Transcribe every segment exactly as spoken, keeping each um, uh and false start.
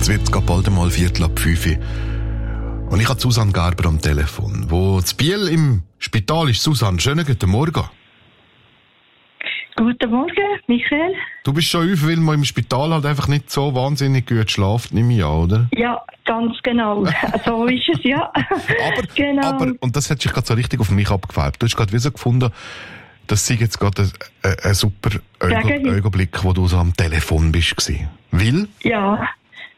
Es wird gerade bald einmal Viertel ab fünf. Und ich habe Susanne Gerber am Telefon, wo zu Biel im Spital ist. Susanne, schönen guten Morgen. Guten Morgen, Michael. Du bist schon auf, weil man im Spital halt einfach nicht so wahnsinnig gut schlaft, nehme ich an, oder? Ja, ganz genau. So ist es, ja. aber, genau. aber, und das hat sich gerade so richtig auf mich abgefärbt. Du hast gerade wie so gefunden, das sei jetzt gerade ein, ein, ein super Augenblick, wo du so am Telefon bist gewesen. Weil? Ja.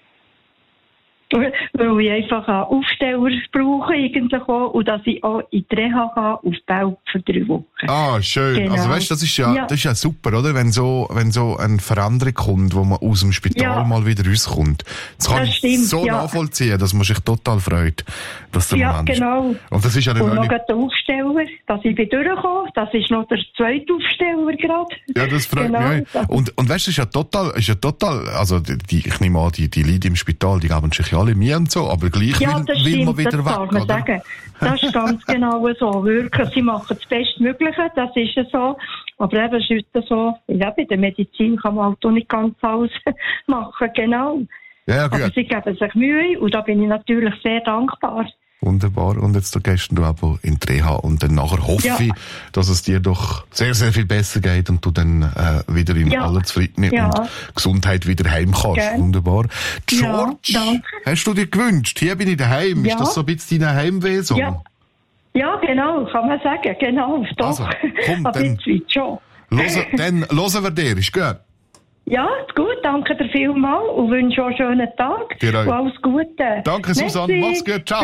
Weil ich einfach einen Aufsteller brauche eigentlich auch, und dass ich auch in die Reha kann, auf Belp für drei Wochen. Ah, schön. Genau. Also weißt, das ist ja, ja, das ist ja super, oder? Wenn so, wenn so eine Veränderung kommt, wo man aus dem Spital ja. mal wieder rauskommt. Das kann das ich stimmt, so ja. nachvollziehen, dass man sich total freut, dass der ja, Moment genau. ist. Und das ist ja Und noch nicht... der Aufsteller, dass ich bin durchgekommen. Das ist noch der zweite Aufsteller gerade. Ja, das freut genau. mich auch. Und, und weißt du, ist ja total, ist ja total, also die, ich nehme an, die, die Leute im Spital, die geben sich ja alle Mühe und so, aber gleich ja, will, das will stimmt, man wieder das weg, darf man oder? sagen. Das ist ganz genau so. Wirklich, sie machen das Bestmögliche, das ist ja so. Aber eben, es ist heute so, ja, bei der Medizin kann man halt auch nicht ganz alles machen, genau. Ja, gut. Aber sie geben sich Mühe und da bin ich natürlich sehr dankbar. Wunderbar. Und jetzt gehst du aber in die Reha und dann nachher hoffe ja. ich, dass es dir doch sehr, sehr viel besser geht und du dann äh, wieder in ja. aller Zufriedenheit ja. und Gesundheit wieder heim kannst. Gern. Wunderbar. George, ja, hast du dir gewünscht? Hier bin ich daheim. Ja. Ist das so ein bisschen dein Heimweh? So? Ja. ja, genau, kann man sagen. Genau, doch. Also, komm, ein dann, bisschen schon. hören, dann hören wir dir, ist gut? Ja, gut, danke dir vielmals und wünsche auch einen schönen Tag. Dir auch. Und alles Gute. Danke, Susanne. Merci. Mach's gut. Ciao.